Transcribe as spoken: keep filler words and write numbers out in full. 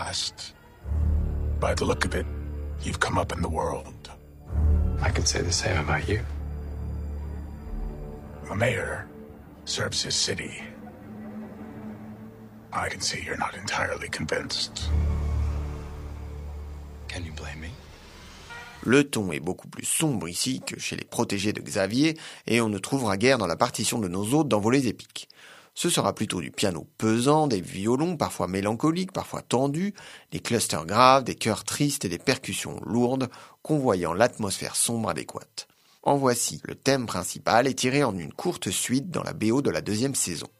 past. By the look of it, you've come up in the world. I could say the same about you. The mayor serves his city. I can see you're not entirely convinced. Can you blame me? Le ton est beaucoup plus sombre ici que chez les protégés de Xavier, et on ne trouvera guère dans la partition de nos hôtes d'envolées épiques. Ce sera plutôt du piano pesant, des violons parfois mélancoliques, parfois tendus, des clusters graves, des chœurs tristes et des percussions lourdes, convoyant l'atmosphère sombre adéquate. En voici le thème principal est tiré en une courte suite dans la B O de la deuxième saison.